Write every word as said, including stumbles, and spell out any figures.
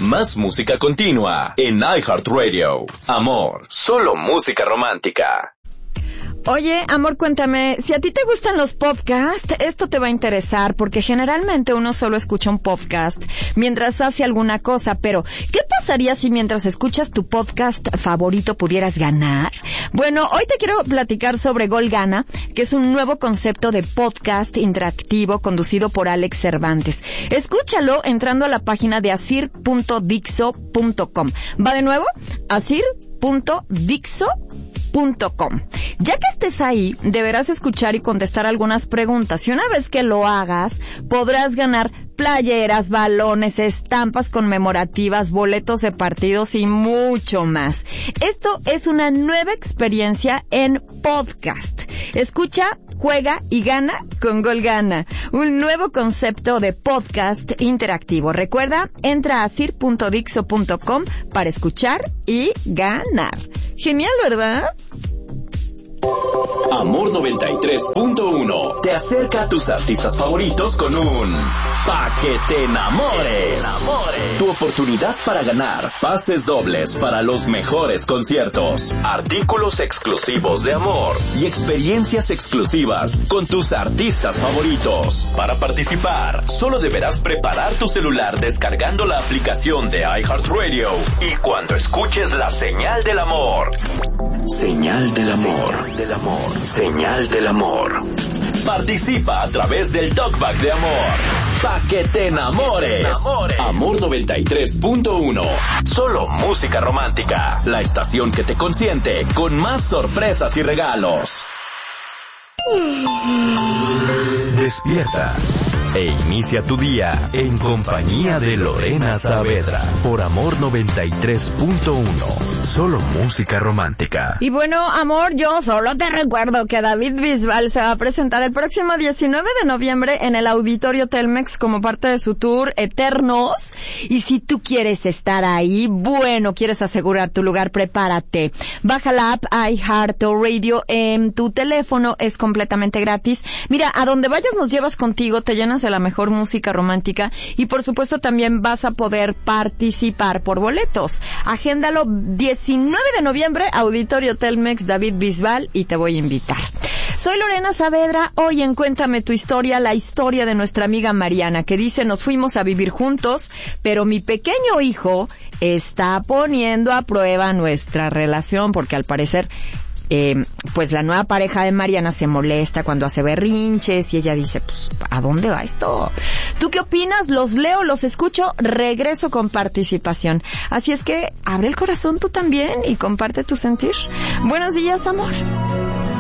Más música continua en iHeartRadio. Amor, solo música romántica. Oye, amor, cuéntame, si a ti te gustan los podcasts, esto te va a interesar, porque generalmente uno solo escucha un podcast mientras hace alguna cosa, pero ¿qué pasaría si mientras escuchas tu podcast favorito pudieras ganar? Bueno, hoy te quiero platicar sobre Gol Gana, que es un nuevo concepto de podcast interactivo conducido por Alex Cervantes. Escúchalo entrando a la página de asir punto dixo punto com. ¿Va de nuevo? asir punto dixo punto com. Ya que estés ahí, deberás escuchar y contestar algunas preguntas. Y una vez que lo hagas, podrás ganar playeras, balones, estampas conmemorativas, boletos de partidos y mucho más. Esto es una nueva experiencia en podcast. Escucha, juega y gana con Gol Gana, un nuevo concepto de podcast interactivo. Recuerda, entra a asir punto dixo punto com para escuchar y ganar. Genial, ¿verdad? Amor noventa y tres punto uno te acerca a tus artistas favoritos con un Pa' que te enamores. Tu oportunidad para ganar pases dobles para los mejores conciertos, artículos exclusivos de Amor y experiencias exclusivas con tus artistas favoritos. Para participar, solo deberás preparar tu celular descargando la aplicación de iHeartRadio y cuando escuches la señal del amor. Señal del amor. Señal del amor. Señal del amor. Participa a través del talkback de Amor. Pa' que te enamores. Amor noventa y tres punto uno. Solo música romántica. La estación que te consiente con más sorpresas y regalos. Despierta e inicia tu día en compañía de Lorena Saavedra por Amor noventa y tres punto uno. Solo música romántica. Y bueno, amor, yo solo te recuerdo que David Bisbal se va a presentar el próximo diecinueve de noviembre en el Auditorio Telmex como parte de su tour Eternos. Y si tú quieres estar ahí, bueno, quieres asegurar tu lugar, prepárate. Baja la app iHeartRadio en tu teléfono, es completamente gratis. Mira, a donde vayas nos llevas contigo, te llenas de la mejor música romántica y por supuesto también vas a poder participar por boletos. Agéndalo diecinueve de noviembre, Auditorio Telmex, David Bisbal, y te voy a invitar. Soy Lorena Saavedra, hoy en Cuéntame tu historia, la historia de nuestra amiga Mariana, que dice: nos fuimos a vivir juntos, pero mi pequeño hijo está poniendo a prueba nuestra relación, porque al parecer Eh, pues la nueva pareja de Mariana se molesta cuando hace berrinches y ella dice, pues, ¿a dónde va esto? ¿Tú qué opinas? Los leo, los escucho, regreso con participación. Así es que abre el corazón tú también y comparte tu sentir. Buenos días, amor.